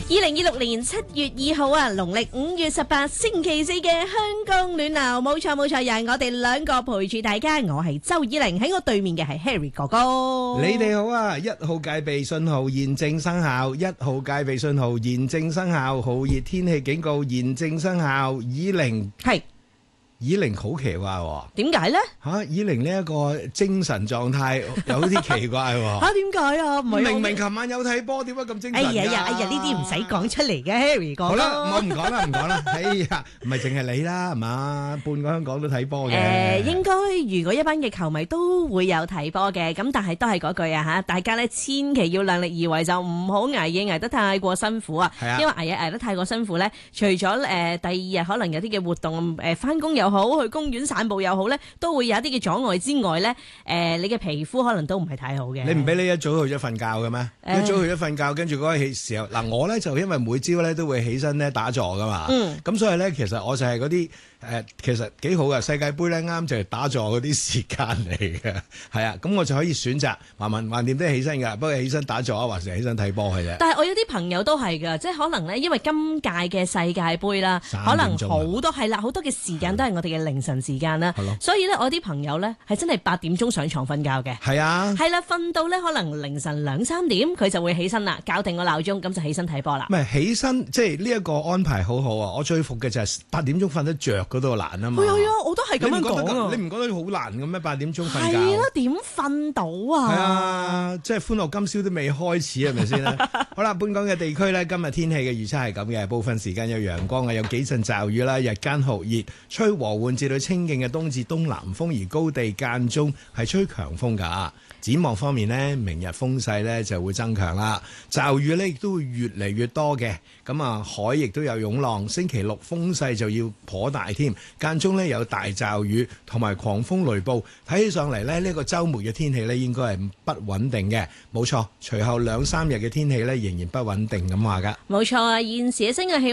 2026年7月2號啊，農曆5月18星期四嘅香港暖流，冇錯，又係我哋兩個陪住大家，我係周以玲，喺我對面嘅係 Harry 哥哥。 你哋好啊！1號戒備信號現正生效，1號戒備信號現正生效，酷熱天氣警告現正生效。以玲係。 以玲好奇怪喎， 點解咧？ 以玲呢一個精神狀態有啲奇怪喎。 點解啊？ 明明琴晚有睇波，點解咁精神㗎？ 哎呀，呢啲唔使講出嚟嘅 Harry 哥哥。 好啦，我唔講啦。哎呀，唔係淨係你啦，係嘛？半個香港都睇波嘅。 應該如果一班嘅球迷都會有睇波嘅，咁但係都係嗰句啊嚇，大家咧千祈要量力而為，就唔好捱夜捱得太過辛苦啊。係啊，因為捱夜捱得太過辛苦咧，除咗第二日可能有啲嘅活動翻工又好，去公園散步又好咧，都會有一啲嘅阻礙之外咧，你嘅皮膚可能都唔係太好嘅。 你唔俾你一早去咗瞓覺嘅咩？一早去咗瞓覺，跟住嗰個時候嗱，我咧就因為每朝咧都會起身咧打坐噶嘛，咁所以咧其實我就係嗰啲其實幾好嘅世界盃咧啱就係打坐嗰啲時間嚟嘅，係啊，咁我就可以選擇橫掂都起身㗎，不過起身打坐啊，還是起身睇波嘅啫。 但係我有啲朋友都係㗎，即係可能咧，因為今屆嘅世界盃啦，可能好多係啦，好多嘅時間都係我哋嘅凌晨時間啦，所以咧我啲朋友咧係真係8點鐘上床瞓覺嘅。係啊，係啦，瞓到咧可能凌晨2、3點佢就會起身啦，校定個鬧鐘咁就起身睇波啦。 唔係起身，即係呢一個安排好好啊！我最服嘅就係8點鐘瞓得着嗰度難啊嘛。 係啊，我都係咁樣講。 你唔覺得好難嘅咩？8點鐘瞓覺係啦，點瞓到啊？ 係啊，即係歡樂今宵都未開始係咪先咧？好啦，本港嘅地區咧今日天氣嘅預測係咁嘅，部分時間有陽光啊，有幾陣驟雨啦，日間酷熱，吹和緩至到清勁嘅東至東南風，而高地間中係吹強風㗎。展望方面呢，明日風勢呢就會增強啦，驟雨呢亦都會越嚟越多嘅，咁海亦都有湧浪。星期六風勢就要頗大添，間中呢有大驟雨同埋狂風雷暴。睇起上嚟呢個週末嘅天氣呢應該係不穩定嘅，冇錯。隨後2、3日嘅天氣呢仍然不穩定咁話㗎。 冇錯啊，現時嘅新嘅氣